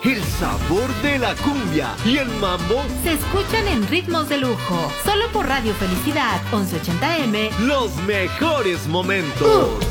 el sabor de la cumbia y el mambo se escuchan en ritmos de lujo. Solo por Radio Felicidad 1180M. Los mejores momentos.